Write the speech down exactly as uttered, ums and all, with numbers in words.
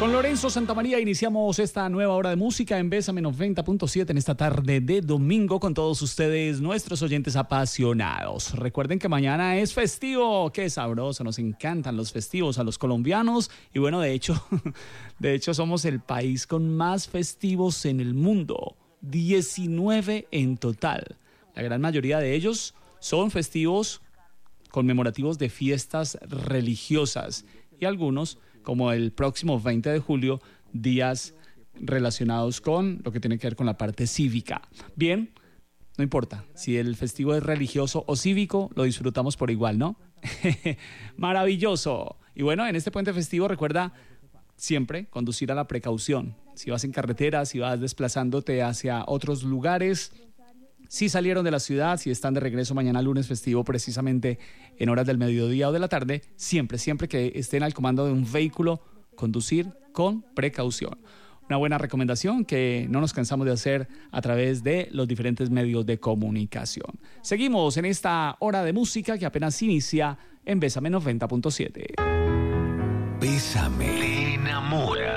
Con Lorenzo Santamaría iniciamos esta nueva hora de música en Bésame noventa punto siete en esta tarde de domingo con todos ustedes, nuestros oyentes apasionados. Recuerden que mañana es festivo, qué sabroso, nos encantan los festivos a los colombianos y bueno, de hecho, de hecho somos el país con más festivos en el mundo, diecinueve en total. La gran mayoría de ellos son festivos conmemorativos de fiestas religiosas y algunos, como el próximo veinte de julio, días relacionados con lo que tiene que ver con la parte cívica. Bien, no importa si el festivo es religioso o cívico, lo disfrutamos por igual, ¿no? Maravilloso. Y bueno, en este puente festivo recuerda siempre conducir a la precaución. Si vas en carretera, si vas desplazándote hacia otros lugares, si salieron de la ciudad, si están de regreso mañana lunes festivo precisamente en horas del mediodía o de la tarde, siempre, siempre que estén al comando de un vehículo, conducir con precaución. Una buena recomendación que no nos cansamos de hacer a través de los diferentes medios de comunicación. Seguimos en esta hora de música que apenas inicia en Bésame noventa punto siete. Bésame, me enamora.